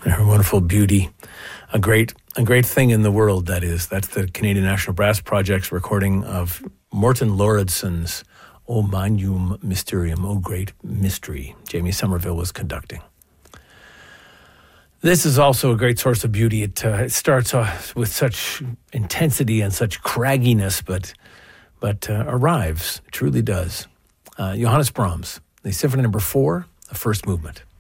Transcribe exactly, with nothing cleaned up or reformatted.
her wonderful beauty. A great a great thing in the world, that is. That's the Canadian National Brass Project's recording of Morton Lauridsen's O Magnum Mysterium, O Great Mystery. Jamie Somerville was conducting. This is also a great source of beauty. It, uh, it starts off with such intensity and such cragginess, but but uh, arrives, truly does. Uh, Johannes Brahms, the Symphony Number Four, the first movement.